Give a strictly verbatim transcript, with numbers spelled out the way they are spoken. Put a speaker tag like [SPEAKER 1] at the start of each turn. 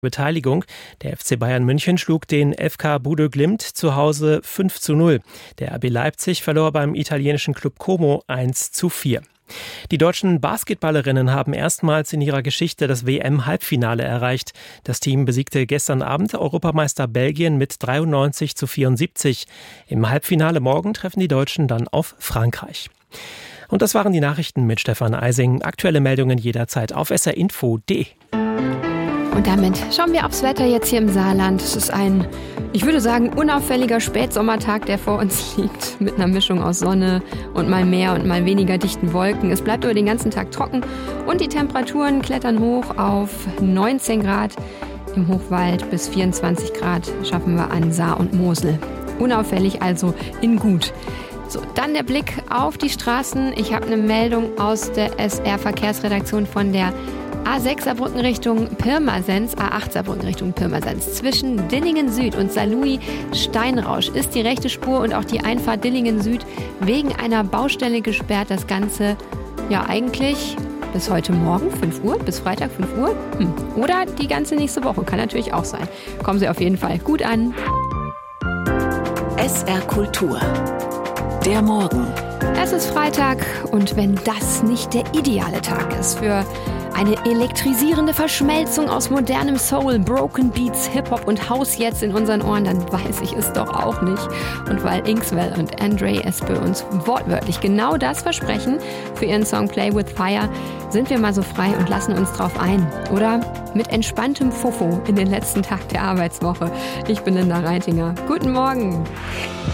[SPEAKER 1] Beteiligung. Der F C Bayern München schlug den F K Bodo Glimt zu Hause fünf zu null. Der R B Leipzig verlor beim italienischen Club Como eins zu vier. Die deutschen Basketballerinnen haben erstmals in ihrer Geschichte das W M-Halbfinale erreicht. Das Team besiegte gestern Abend Europameister Belgien mit dreiundneunzig zu vierundsiebzig. Im Halbfinale morgen treffen die Deutschen dann auf Frankreich. Und das waren die Nachrichten mit Stefan Eising. Aktuelle Meldungen jederzeit auf s r info punkt d e.
[SPEAKER 2] Und damit schauen wir aufs Wetter jetzt hier im Saarland. Es ist ein, ich würde sagen, unauffälliger Spätsommertag, der vor uns liegt. Mit einer Mischung aus Sonne und mal mehr und mal weniger dichten Wolken. Es bleibt über den ganzen Tag trocken und die Temperaturen klettern hoch auf neunzehn Grad. Im Hochwald bis vierundzwanzig Grad schaffen wir an Saar und Mosel. Unauffällig also in gut. So, dann der Blick auf die Straßen. Ich habe eine Meldung aus der S R-Verkehrsredaktion von der A sechs Saarbrücken Richtung Pirmasens, A acht Saarbrücken Richtung Pirmasens. Zwischen Dillingen Süd und Saarlouis-Steinrausch ist die rechte Spur und auch die Einfahrt Dillingen Süd wegen einer Baustelle gesperrt. Das Ganze ja eigentlich bis heute Morgen, fünf Uhr, bis Freitag, fünf Uhr. Hm. Oder die ganze nächste Woche, kann natürlich auch sein. Kommen Sie auf jeden Fall gut an.
[SPEAKER 3] S R Kultur. Der Morgen.
[SPEAKER 2] Es ist Freitag und wenn das nicht der ideale Tag ist für eine elektrisierende Verschmelzung aus modernem Soul, Broken Beats, Hip-Hop und House jetzt in unseren Ohren, dann weiß ich es doch auch nicht. Und weil Inkswell und Andre Espe uns wortwörtlich genau das versprechen für ihren Song Play with Fire, sind wir mal so frei und lassen uns drauf ein. Oder mit entspanntem Fofo in den letzten Tag der Arbeitswoche. Ich bin Linda Reitinger. Guten Morgen.